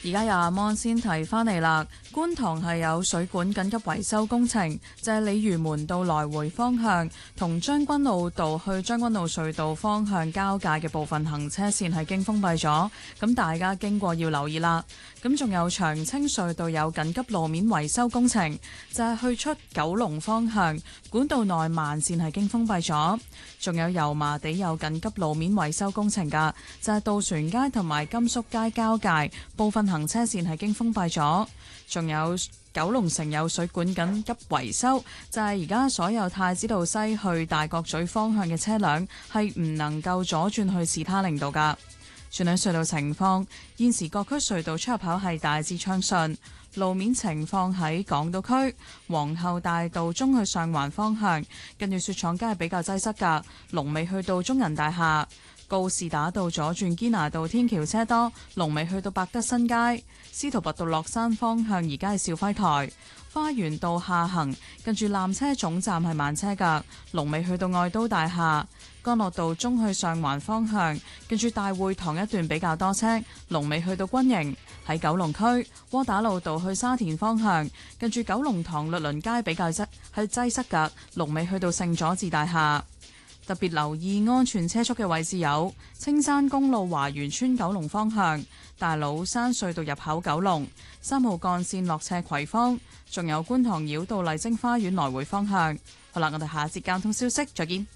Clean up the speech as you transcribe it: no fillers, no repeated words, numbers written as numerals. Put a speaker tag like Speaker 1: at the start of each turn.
Speaker 1: 而家有阿芒先提翻嚟啦，觀塘係有水管緊急維修工程，就係鯉魚門道來回方向同將軍澳道去將軍澳隧道方向交界嘅部分行車線係經封閉咗，咁大家經過要留意啦。咁仲有長青隧道有緊急路面維修工程，就係去出九龍方向管道內慢線係經封閉咗。仲有油麻地有緊急路面維修工程㗎，就係渡船街同埋甘肅街交界部分行車線係經封閉咗。仲有九龍城有水管緊急維修，就係而家所有太子道西去大角咀方向嘅車輛係唔能夠左轉去士他陵道㗎。轉睇隧道情況，現時各區隧道出入口係大致暢順。路面情況喺港島區皇后大道中去上環方向，近住雪廠街係比較擠塞㗎，龍尾去到中銀大廈。告士打道左轉堅拿道天橋車多，龍尾去到百德新街。司徒拔道落山方向而家係肇輝台。花園道下行近住纜車總站係慢車㗎，龍尾去到愛都大廈。干諾道中去上環方向近住大會堂一段比較多車，龍尾去到軍營。喺九龍區窩打老道去沙田方向近住九龍塘律倫街比較擠塞㗎，龍尾去到聖佐治大廈。特別留意安全車速嘅位置有青山公路華園村九龍方向、大老山隧道入口九龍、3號幹線落斜葵芳，仲有觀塘繞道麗晶花園來回方向。好啦，我哋下節交通消息再見。